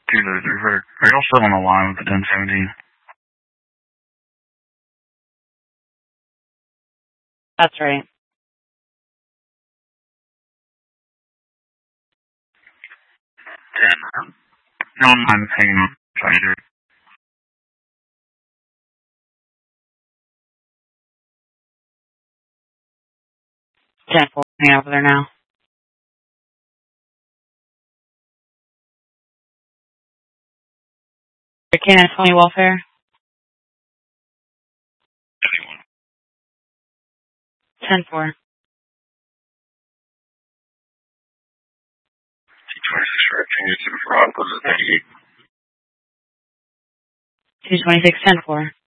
233. Are y'all still on the line with the 1017? That's right. No, I'm hanging on. Trader. 10-4. Hang over there now. Cannon 20 welfare. 10-4. 226 for Phoenix and Brock was at 38. 226, 10-4.